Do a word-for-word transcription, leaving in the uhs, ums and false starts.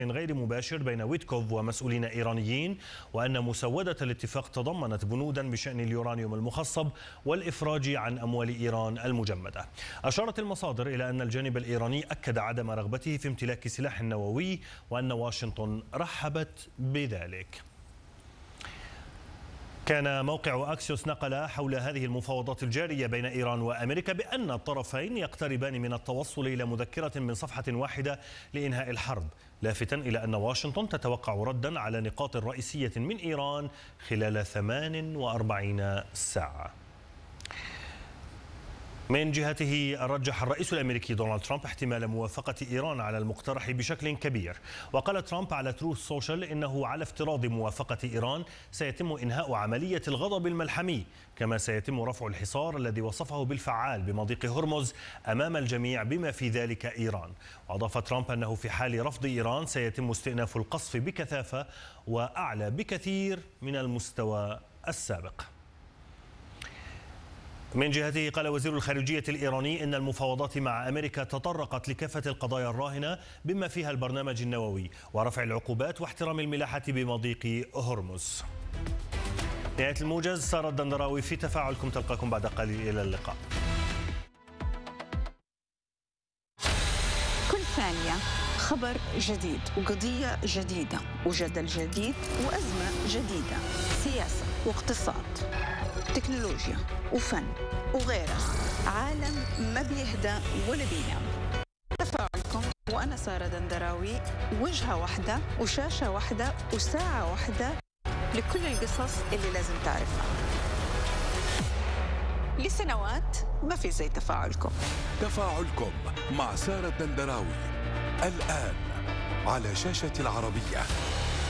غير مباشر بين ويتكوف ومسؤولين إيرانيين، وأن مسودة الاتفاق تضمنت بنودا بشأن اليورانيوم المخصب والإفراج عن أموال إيران المجمدة. أشارت المصادر إلى أن الجانب الإيراني أكد عدم رغبته في امتلاك سلاح نووي، وأن واشنطن رحبت بذلك. كان موقع أكسيوس نقل حول هذه المفاوضات الجارية بين إيران وأمريكا بأن الطرفين يقتربان من التوصل إلى مذكرة من صفحة واحدة لإنهاء الحرب، لافتا إلى أن واشنطن تتوقع ردا على نقاط رئيسية من إيران خلال ثمان وأربعين ساعة. من جهته رجح الرئيس الأمريكي دونالد ترامب احتمال موافقة إيران على المقترح بشكل كبير، وقال ترامب على تروث سوشيال إنه على افتراض موافقة إيران سيتم إنهاء عملية الغضب الملحمي، كما سيتم رفع الحصار الذي وصفه بالفعال بمضيق هرمز أمام الجميع بما في ذلك إيران. وأضاف ترامب أنه في حال رفض إيران سيتم استئناف القصف بكثافة وأعلى بكثير من المستوى السابق. من جهته قال وزير الخارجية الإيراني إن المفاوضات مع أمريكا تطرقت لكافة القضايا الراهنة بما فيها البرنامج النووي ورفع العقوبات واحترام الملاحة بمضيق هرمز. نهاية الموجز، سارة الدندراوي في تفاعلكم، تلقاكم بعد قليل. إلى اللقاء. كل ثانية خبر جديد وقضية جديدة وجدل جديد وأزمة جديدة، سياسة واقتصاد، تكنولوجيا وفن وغيرها. عالم ما بيهدى ولا بينام. تفاعلكم وأنا سارة دندراوي، وجهة واحدة وشاشة واحدة وساعة واحدة لكل القصص اللي لازم تعرفها. لسنوات ما في زي تفاعلكم. تفاعلكم مع سارة دندراوي الآن على شاشة العربية.